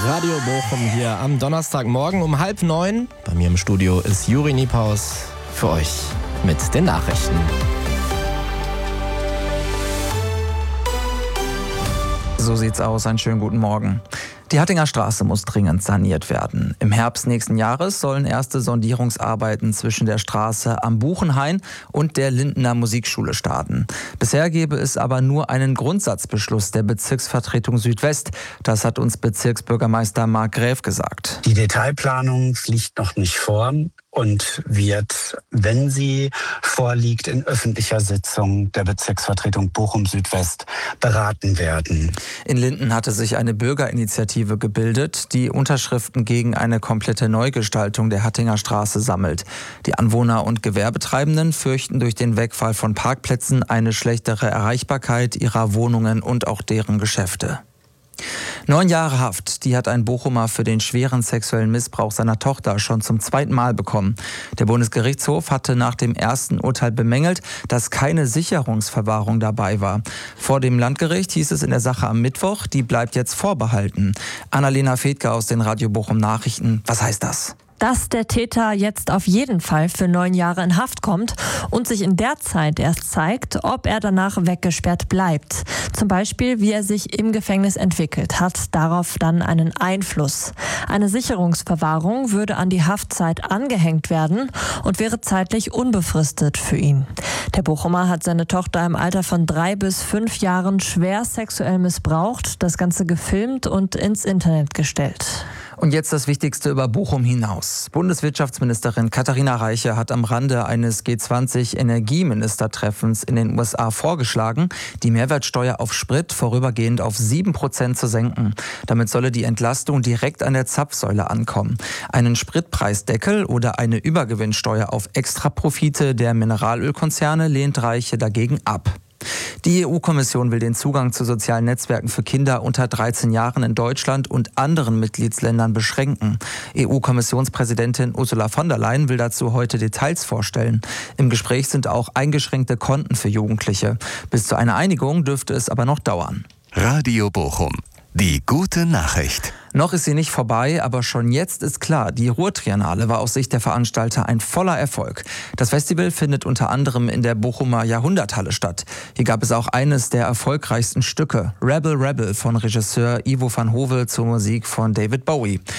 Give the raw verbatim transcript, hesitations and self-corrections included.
Radio Bochum hier am Donnerstagmorgen um halb neun. Bei mir im Studio ist Juri Niepaus für euch mit den Nachrichten. So sieht's aus. Einen schönen guten Morgen. Die Hattinger Straße muss dringend saniert werden. Im Herbst nächsten Jahres sollen erste Sondierungsarbeiten zwischen der Straße am Buchenhain und der Lindener Musikschule starten. Bisher gebe es aber nur einen Grundsatzbeschluss der Bezirksvertretung Südwest. Das hat uns Bezirksbürgermeister Marc Gräf gesagt. Die Detailplanung liegt noch nicht vor und wird, wenn sie vorliegt, in öffentlicher Sitzung der Bezirksvertretung Bochum Südwest beraten werden. In Linden hatte sich eine Bürgerinitiative gebildet, die Unterschriften gegen eine komplette Neugestaltung der Hattinger Straße sammelt. Die Anwohner und Gewerbetreibenden fürchten durch den Wegfall von Parkplätzen eine schlechtere Erreichbarkeit ihrer Wohnungen und auch deren Geschäfte. Neun Jahre Haft, die hat ein Bochumer für den schweren sexuellen Missbrauch seiner Tochter schon zum zweiten Mal bekommen. Der Bundesgerichtshof hatte nach dem ersten Urteil bemängelt, dass keine Sicherungsverwahrung dabei war. Vor dem Landgericht hieß es in der Sache am Mittwoch, die bleibt jetzt vorbehalten. Annalena Fedke aus den Radio Bochum Nachrichten. Was heißt das? Dass der Täter jetzt auf jeden Fall für neun Jahre in Haft kommt und sich in der Zeit erst zeigt, ob er danach weggesperrt bleibt. Zum Beispiel, wie er sich im Gefängnis entwickelt, hat darauf dann einen Einfluss. Eine Sicherungsverwahrung würde an die Haftzeit angehängt werden und wäre zeitlich unbefristet für ihn. Der Bochumer hat seine Tochter im Alter von drei bis fünf Jahren schwer sexuell missbraucht, das Ganze gefilmt und ins Internet gestellt. Und jetzt das Wichtigste über Bochum hinaus. Bundeswirtschaftsministerin Katharina Reiche hat am Rande eines G zwanzig Energieministertreffens in den U S A vorgeschlagen, die Mehrwertsteuer auf Sprit vorübergehend auf sieben Prozent zu senken. Damit solle die Entlastung direkt an der Zapfsäule ankommen. Einen Spritpreisdeckel oder eine Übergewinnsteuer auf Extraprofite der Mineralölkonzerne lehnt Reiche dagegen ab. Die E U-Kommission will den Zugang zu sozialen Netzwerken für Kinder unter dreizehn Jahren in Deutschland und anderen Mitgliedsländern beschränken. E U-Kommissionspräsidentin Ursula von der Leyen will dazu heute Details vorstellen. Im Gespräch sind auch eingeschränkte Konten für Jugendliche. Bis zu einer Einigung dürfte es aber noch dauern. Radio Bochum. Die gute Nachricht. Noch ist sie nicht vorbei, aber schon jetzt ist klar, die Ruhrtriennale war aus Sicht der Veranstalter ein voller Erfolg. Das Festival findet unter anderem in der Bochumer Jahrhunderthalle statt. Hier gab es auch eines der erfolgreichsten Stücke, Rebel Rebel von Regisseur Ivo van Hove zur Musik von David Bowie.